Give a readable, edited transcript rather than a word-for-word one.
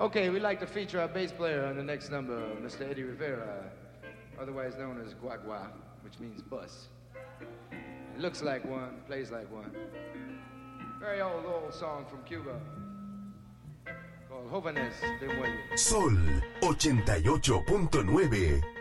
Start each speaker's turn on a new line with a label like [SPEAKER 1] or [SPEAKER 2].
[SPEAKER 1] Okay, we'd like to feature our bass player on the next number, Mr. Eddie Rivera, otherwise known as Guagua, which means bus. He looks like one, plays like one. Very old song from Cuba called Jóvenes de Muelle.
[SPEAKER 2] Sol 88.9